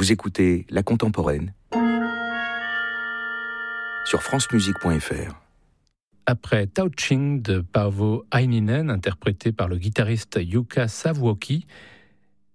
Vous écoutez La Contemporaine sur francemusique.fr. Après Tao Ching de Paavo Aininen, interprété par le guitariste Jukka Savoki,